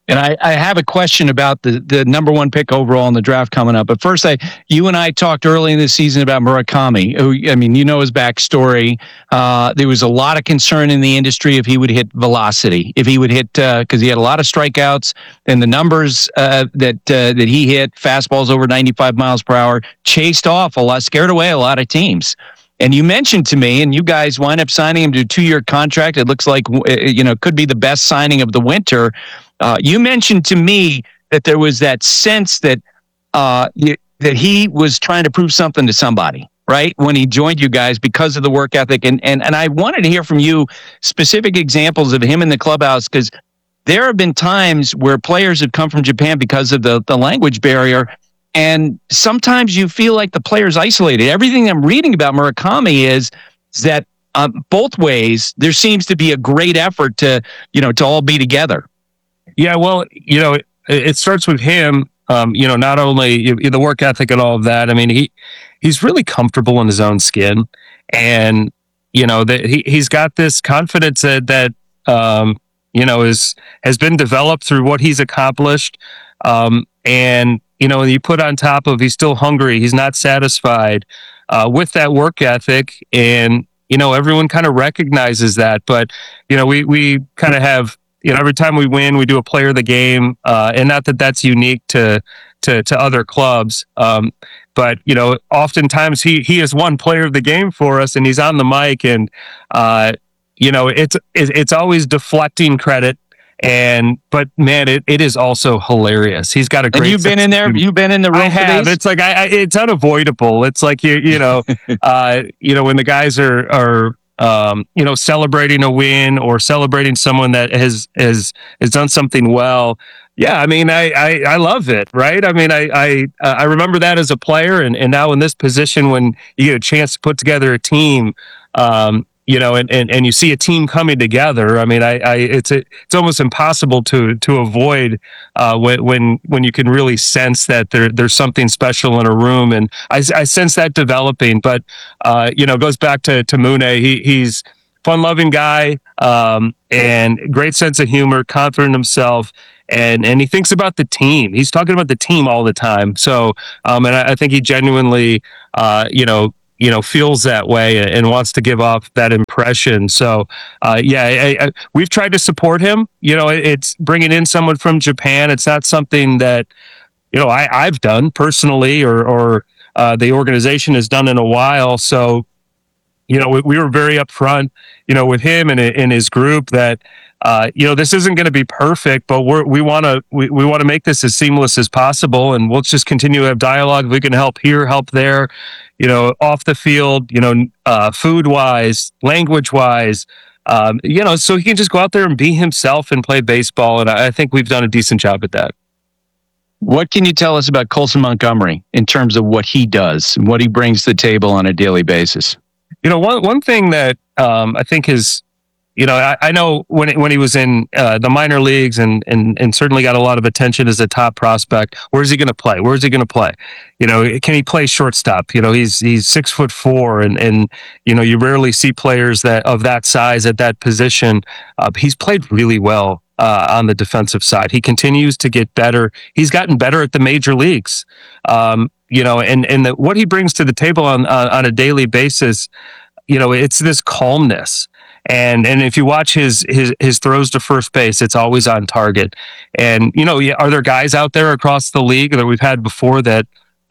And I have a question about the number one pick overall in the draft coming up. But first, you and I talked early in the season about Murakami. Who, I mean, you know his backstory. There was a lot of concern in the industry if he would hit velocity, if he would hit because he had a lot of strikeouts, and the numbers that he hit, fastballs over 95 miles per hour, chased off a lot, scared away a lot of teams. And you mentioned to me, and you guys wind up signing him to a 2-year contract. It looks like could be the best signing of the winter. You mentioned to me that there was that sense that that he was trying to prove something to somebody, right? When he joined you guys because of the work ethic. And I wanted to hear from you specific examples of him in the clubhouse, because there have been times where players have come from Japan because of the language barrier. And sometimes you feel like the player's isolated. Everything I'm reading about Murakami is that both ways, there seems to be a great effort to all be together. Yeah, well, it starts with him. Not only the work ethic and all of that. I mean, he's really comfortable in his own skin, and that he's got this confidence that has been developed through what he's accomplished, and you put on top of he's still hungry, he's not satisfied with that work ethic, and everyone kind of recognizes that. But we kind of have. Every time we win, we do a player of the game, and not that that's unique to other clubs. But oftentimes he is one player of the game for us, and he's on the mic, and it's always deflecting credit. But man, it is also hilarious. He's got a great. And you've been in there. You've been in the room. I have. It's like it's unavoidable. It's like when the guys are. Celebrating a win or celebrating someone that has done something well. Yeah, I mean, I love it, right? I mean, I remember that as a player, and now in this position when you get a chance to put together a team, and you see a team coming together. I mean, it's almost impossible to avoid when you can really sense that there's something special in a room, and I sense that developing. But it goes back to Mune. He's fun-loving guy, and great sense of humor, confident in himself. And he thinks about the team. He's talking about the team all the time. So, and I think he genuinely, feels that way and wants to give off that impression. So, we've tried to support him. It's bringing in someone from Japan. It's not something that, I've done personally or the organization has done in a while. So, we were very upfront, with him and his group that, this isn't going to be perfect, but we want to make this as seamless as possible, and we'll just continue to have dialogue. We can help here, help there, off the field, food wise, language wise, so he can just go out there and be himself and play baseball. And I think we've done a decent job at that. What can you tell us about Colson Montgomery in terms of what he does and what he brings to the table on a daily basis? One thing that I think is, I know when he was in the minor leagues and certainly got a lot of attention as a top prospect. Where's he going to play? Where's he going to play? Can he play shortstop? He's 6'4", and you rarely see players of that size at that position. He's played really well on the defensive side. He continues to get better. He's gotten better at the major leagues. And what he brings to the table on a daily basis, it's this calmness. And if you watch his throws to first base, it's always on target. And, are there guys out there across the league that we've had before that,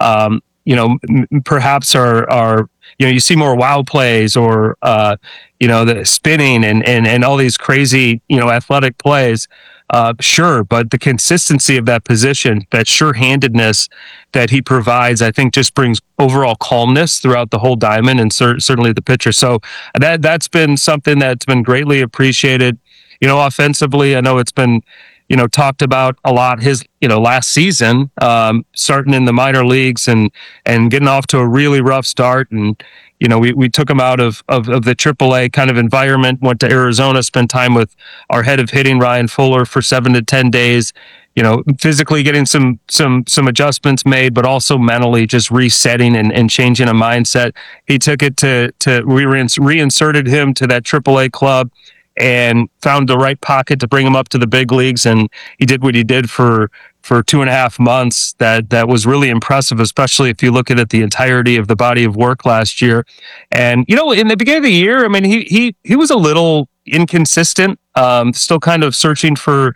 perhaps are you see more wow plays or, the spinning and all these crazy, athletic plays. Sure. But the consistency of that position, that sure-handedness that he provides, I think just brings overall calmness throughout the whole diamond and certainly the pitcher. So that's been something that's been greatly appreciated. Offensively, I know it's been, talked about a lot his, last season, starting in the minor leagues and getting off to a really rough start. And, we took him out of the AAA kind of environment, went to Arizona, spent time with our head of hitting, Ryan Fuller, for 7 to 10 days, physically getting some adjustments made, but also mentally just resetting and changing a mindset. He took it we reinserted him to that AAA club. and found the right pocket to bring him up to the big leagues. And he did what he did for 2.5 months. That was really impressive, especially if you look at it, the entirety of the body of work last year. And, in the beginning of the year, I mean, he was a little inconsistent, still kind of searching for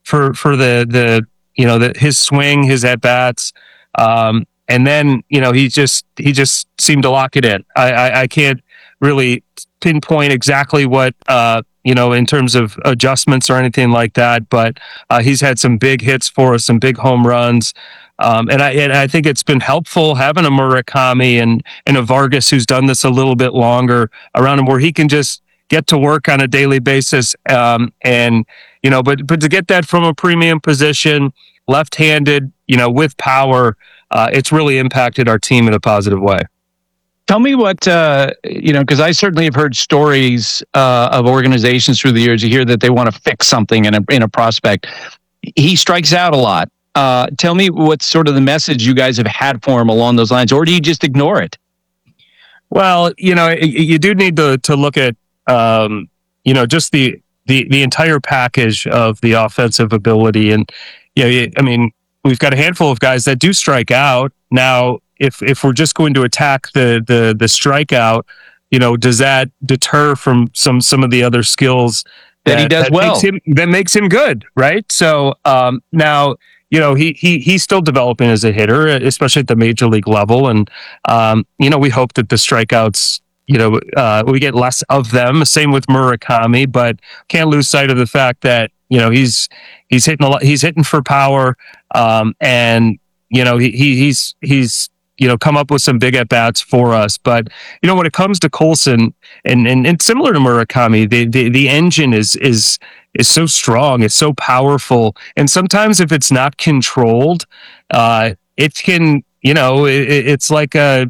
his swing, his at bats. And then, he just seemed to lock it in. I can't really pinpoint exactly what, in terms of adjustments or anything like that, but he's had some big hits for us, some big home runs. And I think it's been helpful having a Murakami and a Vargas who's done this a little bit longer around him, where he can just get to work on a daily basis. But to get that from a premium position, left-handed, with power, it's really impacted our team in a positive way. Tell me what, because I certainly have heard stories of organizations through the years. You hear that they want to fix something in a prospect. He strikes out a lot. Tell me what's sort of the message you guys have had for him along those lines, or do you just ignore it? Well, you do need to look at, just the entire package of the offensive ability. And, we've got a handful of guys that do strike out. Now, if we're just going to attack the strikeout, does that deter from some of the other skills that he does well? That makes him good, right? So now, he's still developing as a hitter, especially at the major league level, and we hope that the strikeouts, we get less of them. Same with Murakami, but can't lose sight of the fact that he's hitting a lot. He's hitting for power, and he's come up with some big at bats for us. But when it comes to Colson and similar to Murakami, the engine is so strong, it's so powerful, and sometimes if it's not controlled, it can it's like a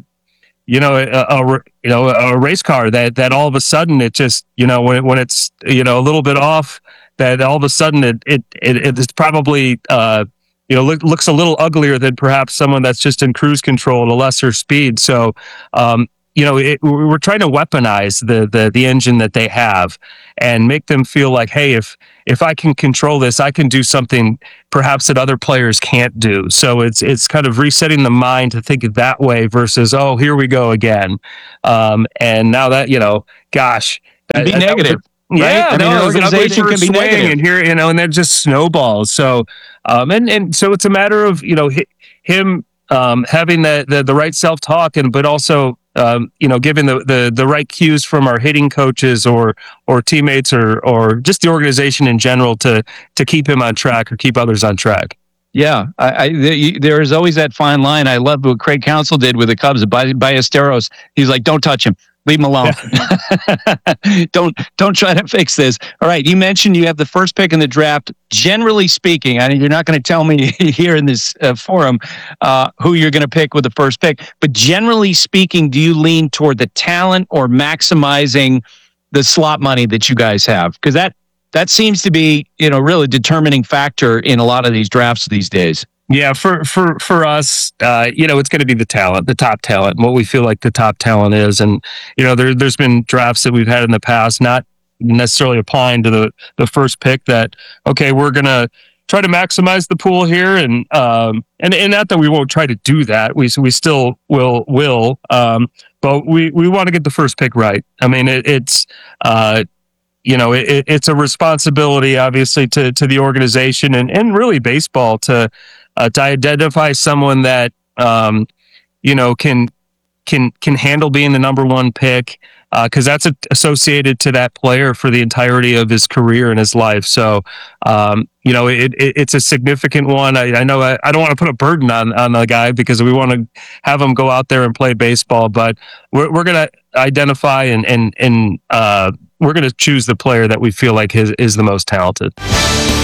race car that all of a sudden it just when it's a little bit off, that all of a sudden it's probably looks a little uglier than perhaps someone that's just in cruise control at a lesser speed. So, we're trying to weaponize the engine that they have and make them feel like, hey, if I can control this, I can do something perhaps that other players can't do. So it's kind of resetting the mind to think that way versus, oh, here we go again. And now that, gosh. Be negative. Yeah, right? An organization can be negative, and here, and that just snowballs. So, and so it's a matter of him having the right self talk, but also giving the right cues from our hitting coaches or teammates or just the organization in general to keep him on track or keep others on track. Yeah, there is always that fine line. I love what Craig Counsell did with the Cubs. Ballesteros, he's like, don't touch him. Leave him alone. Yeah. Don't try to fix this. All right. You mentioned you have the first pick in the draft. Generally speaking, you're not going to tell me here in this forum who you're going to pick with the first pick. But generally speaking, do you lean toward the talent or maximizing the slot money that you guys have? Because that seems to be really determining factor in a lot of these drafts these days. Yeah, for us, it's going to be the talent, the top talent, and what we feel like the top talent is. And, there's been drafts that we've had in the past, not necessarily applying to the first pick that, okay, we're going to try to maximize the pool here. And not that we won't try to do that. We still will. But we want to get the first pick right. I mean, it's a responsibility, obviously, to the organization and really baseball to identify someone that can handle being the number one pick, because that's associated to that player for the entirety of his career and his life. So it's a significant one. I know I don't want to put a burden on the guy because we want to have him go out there and play baseball, but we're going to identify and we're going to choose the player that we feel like is the most talented.